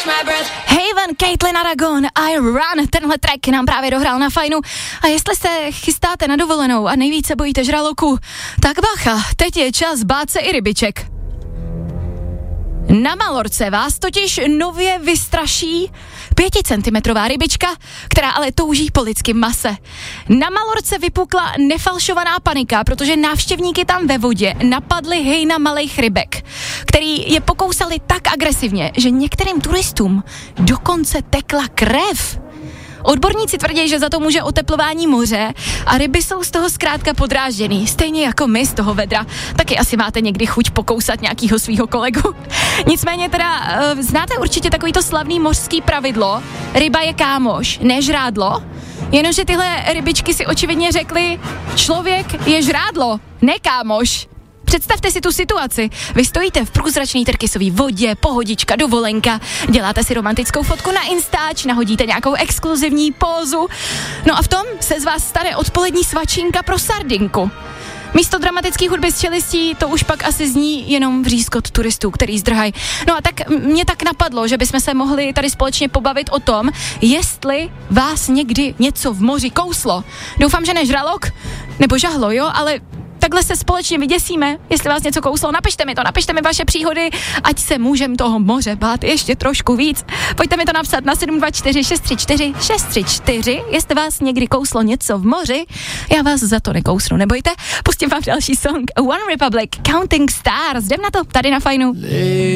Haven, Caitlin Aragon, I Run, tenhle track nám právě dohrál na Fajnu. A jestli se chystáte na dovolenou a nejvíce bojíte žraloku, tak bacha, teď je čas bát se i rybiček. Na Malorce vás totiž nově vystraší 5centimetrová rybička, která ale touží po lidském mase. Na Malorce vypukla nefalšovaná panika, protože návštěvníky tam ve vodě napadly hejna malejch rybek, který je pokousali tak agresivně, že některým turistům dokonce tekla krev. Odborníci tvrdí, že za to může oteplování moře a ryby jsou z toho zkrátka podrážděný, stejně jako my z toho vedra. Taky asi máte někdy chuť pokousat nějakýho svýho kolegu. Nicméně teda, znáte určitě takovýto slavný mořský pravidlo, ryba je kámoš, ne žrádlo? Jenomže tyhle rybičky si očividně řekly, člověk je žrádlo, ne kámoš. Představte si tu situaci. Vy stojíte v průzračné trkysové vodě, pohodička, dovolenka, děláte si romantickou fotku na Instač, nahodíte nějakou exkluzivní pózu. No a v tom se z vás stane odpolední svačinka pro sardinku. Místo dramatický hudby z čelistí to už pak asi zní jenom vřískot turistů, který zdrhají. No a tak mě tak napadlo, že bychom se mohli tady společně pobavit o tom, jestli vás někdy něco v moři kouslo. Doufám, že ne žralok nebo žahlo, jo, ale takhle se společně vyděsíme, jestli vás něco kouslo, napište mi vaše příhody, ať se můžem toho moře bát ještě trošku víc. Pojďte mi to napsat na 724 634 634, jestli vás někdy kouslo něco v moři, já vás za to nekousnu, nebojte, pustím vám další song, One Republic, Counting Stars, jdem na to, tady na Fajnu.